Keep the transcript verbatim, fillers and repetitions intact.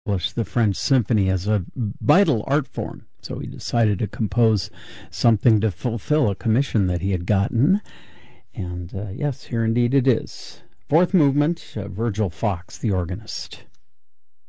The French symphony as a vital art form, so he decided to compose something to fulfill a commission that he had gotten. And uh, yes, here indeed it is. Fourth movement, uh, Virgil Fox, the organist.